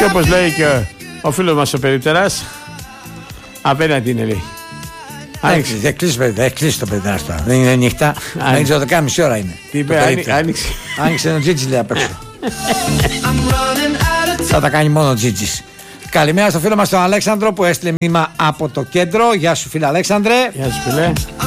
Και όπως λέει και ο φίλος μας ο Περιπτεράς, απέναντι είναι, λέει. Έχει κλείσει το Περιπτεράς τώρα. Δεν είναι νύχτα. Δεν ξέρω, 10.30 ώρα είναι. Τι είπε, άνοιξε. Άνοιξε ο Τζίτζι, λέει απ' έξω. Θα τα κάνει μόνο ο Τζίτζις. Καλημέρα στο φίλο μας τον Αλέξανδρο που έστειλε μήνυμα από το κέντρο. Γεια σου φίλε Αλέξανδρε. Γεια σου φίλε.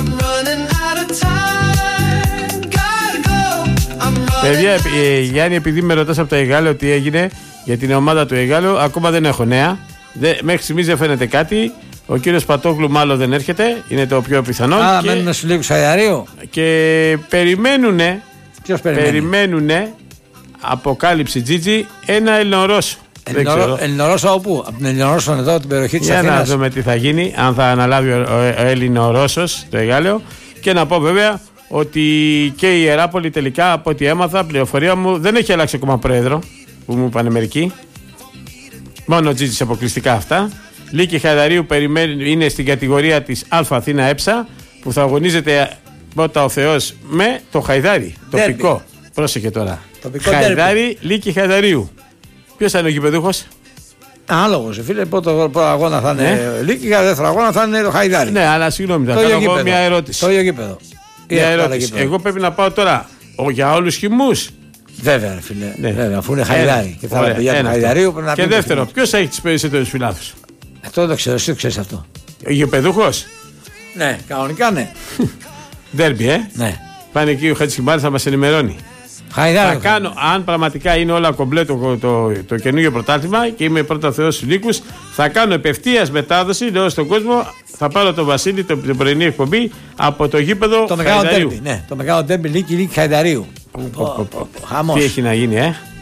Παιδιά, Γιάννη, επειδή με ρωτάς από το Εγάλεο τι έγινε για την ομάδα του Εγάλεου, ακόμα δεν έχω νέα. Μέχρι στιγμής δεν φαίνεται κάτι. Ο κύριος Πατόγλου μάλλον δεν έρχεται, είναι το πιο πιθανό. Μένουν στους λίγους Χαϊδαρίου. Και περιμένουνε. Ποιος περιμένει? Περιμένουνε, αποκάλυψη Τζίτζι, ένα Ελληνορώσο. Ελληνορώσο όπου? Από την Ελληνορώσο εδώ, από την περιοχή της Αθήνας. Για να δούμε τι θα γίνει, αν θα αναλάβει ο Ελληνορώσος το Εγάλεο. Και να πω βέβαια ότι και η Ιεράπολη τελικά, από ό,τι έμαθα, πληροφορία μου, δεν έχει αλλάξει ακόμα πρόεδρο, που μου είπαν μερικοί. Μόνο ο Τζίτζις αποκλειστικά αυτά. Λίκη Χαϊδαρίου είναι στην κατηγορία της Α Αθήνα ΕΨΑ, που θα αγωνίζεται πρώτα ο Θεός με το Χαϊδάρι. Τοπικό. Πρόσεχε τώρα. Τοπικό Χαϊδάρι, Λίκη Χαϊδαρίου. Ποιος θα είναι ο γηπεδούχος? Ανάλογος, φίλε. Πρώτο αγώνα θα είναι Λίκη, δεύτερο αγώνα θα είναι το Χαϊδάρι. Ναι, αλλά συγγνώμη, θα κάνω εγώ μια ερώτηση. Το ίδιο γήπεδο. Μια ερώτηση. Εγώ πρέπει να πάω τώρα για όλους χυμούς. Βέβαια, φίλε. Ναι. Βέβαια, αφού είναι Χαϊδάρι. Και θα είναι παιδιά του Χαϊδαρίου πρέπει να πει. Και δεύτερο, ποιος έχει τις περισσότερες φιλάθους? Αυτό δεν το ξέρω, εσύ το ξέρεις αυτό. Ο γηπεδούχος. Ναι, κανονικά ναι. Ντέρμπι, Ναι. Πάνε εκεί ο Χατζημάρης θα μας ενημερώνει. Χαϊδάρι. Θα κάνω, αν πραγματικά είναι όλα κομπλέ το καινούργιο πρωτάθλημα και είμαι πρώτα Θεός στους Λύκους, θα κάνω επευθείας μετάδοση, λέω στον κόσμο, θα πάρω τον Βασίλη την πρωινή εκπομπή από το γήπεδο το Χαϊδαρίου. Ναι, το μεγάλο ντέρμπι Λίκη Χαϊδαρίου. Τι έχει να γίνει,